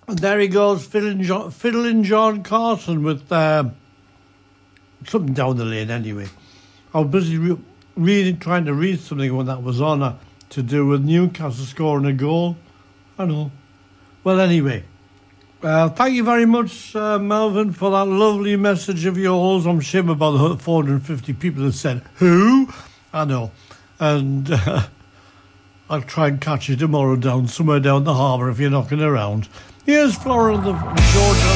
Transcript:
And there he goes, fiddling John Carson with something down the lane anyway. I was busy trying to read something when that was on to do with Newcastle scoring a goal. I know. Well, anyway, thank you very much, Melvin, for that lovely message of yours. I'm ashamed about the 450 people that said, who? I know. And I'll try and catch you tomorrow somewhere down the harbour if you're knocking around. Here's Flora and the Georgia.